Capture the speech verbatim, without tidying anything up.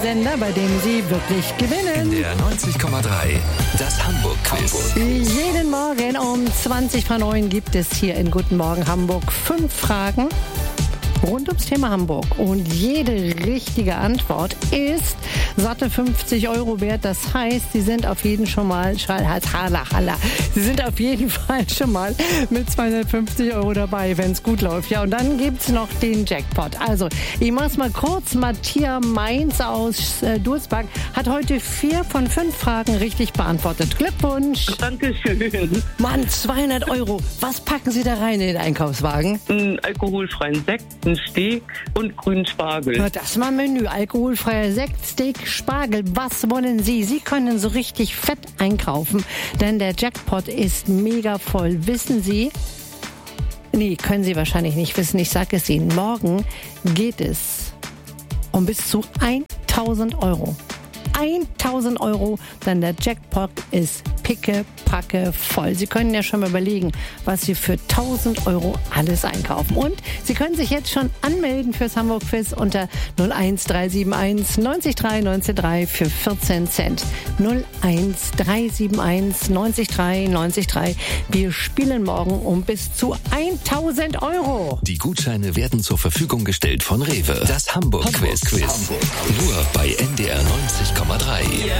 Sender, bei dem Sie wirklich gewinnen. Der neunzig Komma drei, das Hamburg-Quiz. Jeden Morgen um zwanzig vor neun gibt es hier in Guten Morgen Hamburg fünf Fragen rund ums Thema Hamburg. Und jede richtige Antwort ist satte fünfzig Euro wert. Das heißt, Sie sind auf jeden schon mal, Sie sind auf jeden Fall schon mal mit zweihundertfünfzig Euro dabei, wenn es gut läuft. Ja, und dann gibt's noch den Jackpot. Also, ich mach's mal kurz. Matthias Mainz aus äh, Duisburg hat heute vier von fünf Fragen richtig beantwortet. Glückwunsch! Dankeschön. Mann, zweihundert Euro. Was packen Sie da rein in den Einkaufswagen? Einen alkoholfreien Sekt, einen Steak und grünen Spargel. Na, das ist mal Menü. Alkoholfreier Sekt, Steak, Spargel. Was wollen Sie? Sie können so richtig fett einkaufen, denn der Jackpot ist mega voll. Wissen Sie? Nee, können Sie wahrscheinlich nicht wissen. Ich sage es Ihnen. Morgen geht es um bis zu tausend Euro. tausend Euro, denn der Jackpot ist pickepacke voll. Sie können ja schon mal überlegen, was Sie für tausend Euro alles einkaufen. Und Sie können sich jetzt schon anmelden fürs Hamburg-Quiz unter null eins drei sieben eins neun drei neun drei für vierzehn Cent. null eins drei sieben eins neun drei neun drei. Wir spielen morgen um bis zu tausend Euro. Die Gutscheine werden zur Verfügung gestellt von Rewe. Das Hamburg-Quiz. Hamburg. Nur bei N D R neunzig Komma drei.